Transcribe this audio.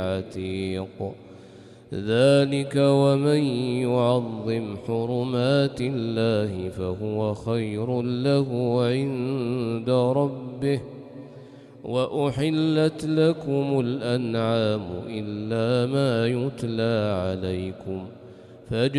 عتيق. ذلك ومن يعظم حرمات الله فهو خير له عند ربه. وأحلت لكم الأنعام إلا ما يتلى عليكم